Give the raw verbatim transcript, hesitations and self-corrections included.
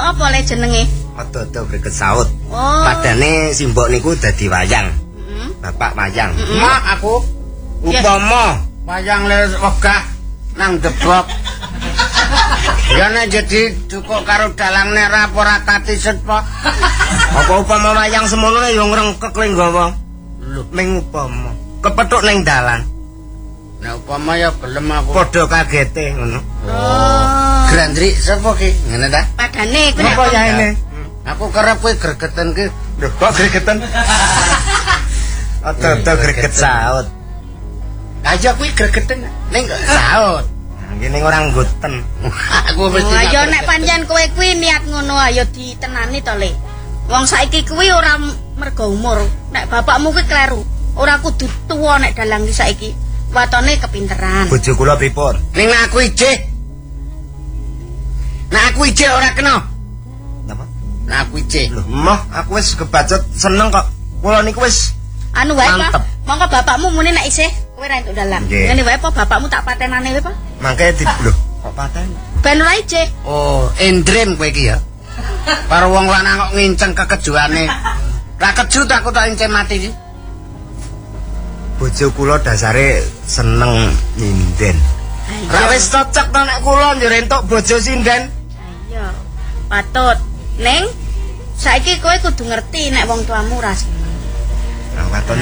apa le jenenge? Odo-odo greget saut. Oh. Padane simbok niku dadi wayang. Mm-hmm. Bapak wayang. Mm-hmm. Mak aku upama wayang le wegah nang debok. Ya nek jadi cukup karo dalang nek ra ora katiset, Pak. Apa upama wayang semono ya ngrengkek le nggawa. Lho, ming upama. Kepethuk ning dalan. Nek upama ya gelem aku. Padha kagete ngono. Oh. Grandri sapa ki? Ngene ta? Padane kuwi Napa ya ini? Aku kerep kowe gregeten ki. Lho, kok gregeten? Odo-odo greget saut. Aja kuwi gregeten ning saut. Ngene ora nggoten. Aku mesti. Oh, ayo nek pancen kowe kuwi niat ngono ayo ditenani to, Le. Wong saiki kuwi ora mergo umur. Nek bapakmu kuwi kleru. Ora kudu tuwa nek dalang iki saiki. Watone kepinteran. Bojo kula pripun? Ning aku ijih. Nek aku ijih ora kena. Napa? Nek aku ijih. Lho, moh aku wis kebacot seneng kok. Kula niku wis Anu wae, Pak. mantep. Monggo bapakmu muni nek isih kowe ra entuk dalang. Nggih. Ngene wae apa bapakmu tak patenane wae, Pak? mangke di lho, kok paten. Ben ora ijih. Oh, endrem kowe iki ya. Karo wong lanang kok nginceng kekejuane. Ra keju tak aku tak encen mati iki. Bojo kula dasare seneng nyinden. Ra wis cocok to nek kula njur entuk bojo sinden. Iya. Patut. Ning saiki kowe kudu ngerti nek wong tuamu ra seneng. Nah, waton